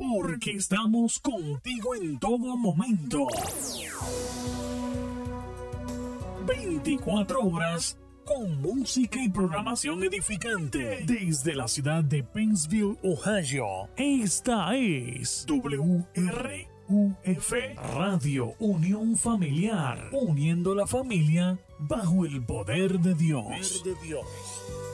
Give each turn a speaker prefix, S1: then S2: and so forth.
S1: porque estamos contigo en todo momento. 24 horas con música y programación edificante desde la ciudad de Pennsville, Ohio. Esta es WRUF Radio Unión Familiar, uniendo la familia bajo el poder de Dios.